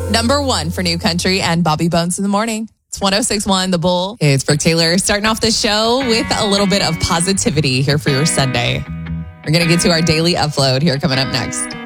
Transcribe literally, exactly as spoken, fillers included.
Number one for New Country and Bobby Bones in the morning. It's one oh six point one The Bull. Hey, it's Brooke Taylor starting off the show with a little bit of positivity here for your Sunday. We're going to get to our daily upload here coming up next.